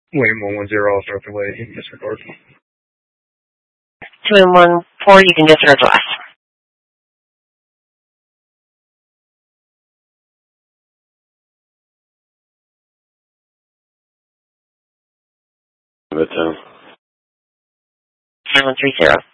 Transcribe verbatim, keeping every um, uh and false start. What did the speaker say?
William one one zero also have to wait. You can disregard. Two and one four, you can disregard the last. Good time. Nine one three zero.